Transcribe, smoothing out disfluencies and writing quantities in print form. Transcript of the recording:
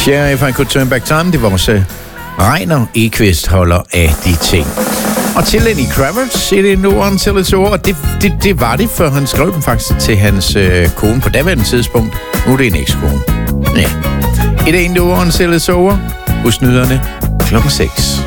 Cher, If I Could Turn Back Time, det var også Reiner Ekvist holder af de ting. Og til Lenny Kravitz, It Ain't No One Till It's Over, og det var det, før han skrev den faktisk til hans kone på daværende tidspunkt. Nu er det en ekskone. Ja. It Ain't No One Till It's Over, hos nyderne klokken 6.